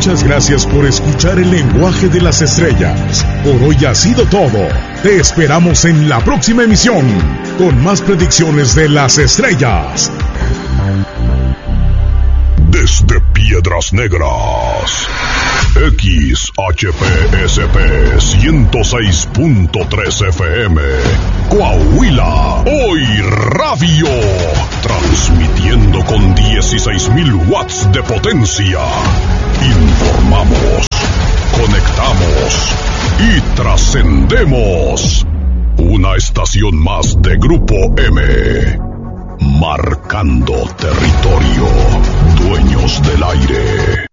Muchas gracias por escuchar el lenguaje de las estrellas. Por hoy ha sido todo. Te esperamos en la próxima emisión con más predicciones de las estrellas. Desde Piedras Negras, XHPSP 106.3 FM, Coahuila, Hoy Radio, transmitiendo con 16,000 watts de potencia. Informamos, conectamos y trascendemos. Una estación más de Grupo M. Marcando territorio. Dueños del aire.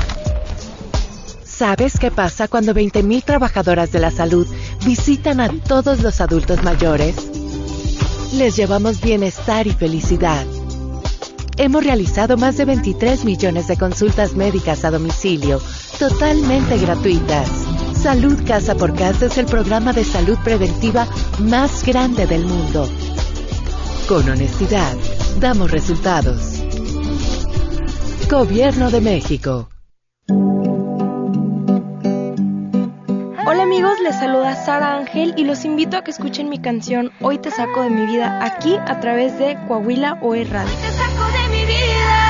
¿Sabes qué pasa cuando 20,000 trabajadoras de la salud visitan a todos los adultos mayores? Les llevamos bienestar y felicidad. Hemos realizado más de 23 millones de consultas médicas a domicilio, totalmente gratuitas. Salud Casa por Casa es el programa de salud preventiva más grande del mundo. Con honestidad, damos resultados. Gobierno de México. Hola amigos, les saluda Sara Ángel y los invito a que escuchen mi canción Hoy te saco de mi vida aquí a través de Coahuila Hoy Radio. Hoy te saco de mi vida.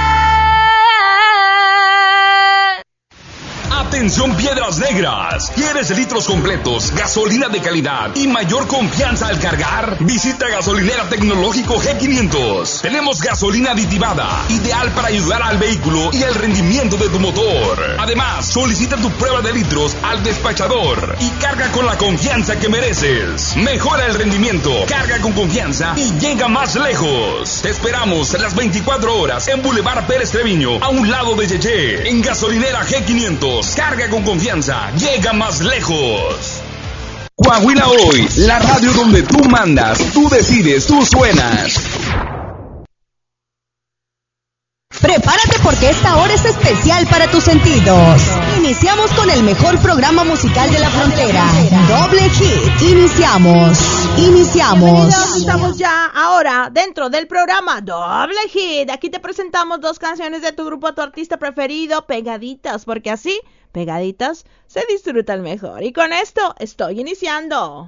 Atención Piedras Negras, ¿quieres litros completos, gasolina de calidad y mayor confianza al cargar? Visita Gasolinera Tecnológico G500. Tenemos gasolina aditivada, ideal para ayudar al vehículo y el rendimiento de tu motor. Además, solicita tu prueba de litros al despachador y carga con la confianza que mereces. Mejora el rendimiento, carga con confianza y llega más lejos. Te esperamos las 24 horas en Boulevard Pérez Treviño, a un lado de Yeye. En Gasolinera G500, carga con confianza, llega más lejos. Coahuila Hoy, la radio donde tú mandas, tú decides, tú suenas. Prepárate porque esta hora es especial para tus sentidos. Iniciamos con el mejor programa musical de la frontera. Doble Hit. Iniciamos. Bienvenidos, estamos ya ahora dentro del programa Doble Hit. Aquí te presentamos 2 canciones de tu grupo, tu artista preferido, pegaditas, porque así, pegaditas, se disfrutan mejor. Y con esto estoy iniciando.